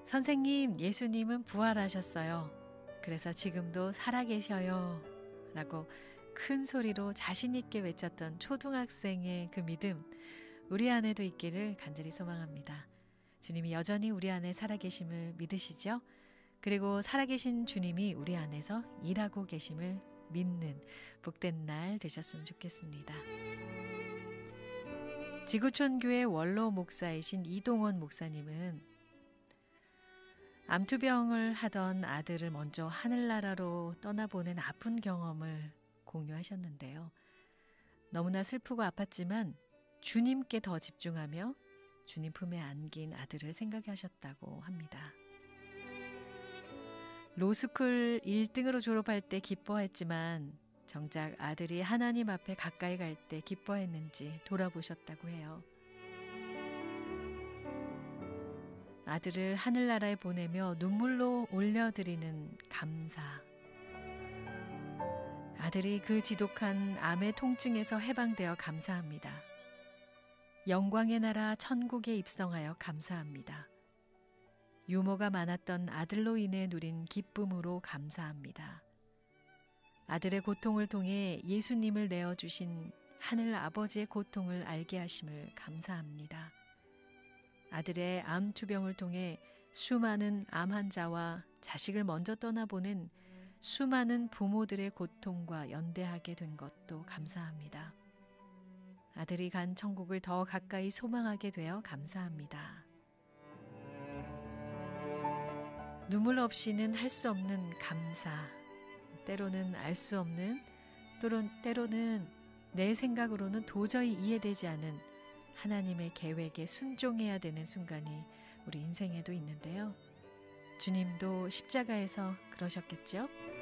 선생님, 예수님은 부활하셨어요. 그래서 지금도 살아계셔요. 라고 큰 소리로 자신있게 외쳤던 초등학생의 그 믿음, 우리 안에도 있기를 간절히 소망합니다. 주님이 여전히 우리 안에 살아계심을 믿으시죠? 그리고 살아계신 주님이 우리 안에서 일하고 계심을 믿는 복된 날 되셨으면 좋겠습니다. 지구촌교회 원로 목사이신 이동원 목사님은 암투병을 하던 아들을 먼저 하늘나라로 떠나보낸 아픈 경험을 공유하셨는데요. 너무나 슬프고 아팠지만 주님께 더 집중하며 주님 품에 안긴 아들을 생각하셨다고 합니다. 로스쿨 1등으로 졸업할 때 기뻐했지만 정작 아들이 하나님 앞에 가까이 갈 때 기뻐했는지 돌아보셨다고 해요. 아들을 하늘나라에 보내며 눈물로 올려드리는 감사. 아들이 그 지독한 암의 통증에서 해방되어 감사합니다. 영광의 나라 천국에 입성하여 감사합니다. 유머가 많았던 아들로 인해 누린 기쁨으로 감사합니다. 아들의 고통을 통해 예수님을 내어주신 하늘 아버지의 고통을 알게 하심을 감사합니다. 아들의 암 투병을 통해 수많은 암 환자와 자식을 먼저 떠나보낸 수많은 부모들의 고통과 연대하게 된 것도 감사합니다. 아들이 간 천국을 더 가까이 소망하게 되어 감사합니다. 눈물 없이는 할 수 없는 감사, 때로는 알 수 없는, 때로는 내 생각으로는 도저히 이해되지 않은 하나님의 계획에 순종해야 되는 순간이 우리 인생에도 있는데요. 주님도 십자가에서 그러셨겠죠?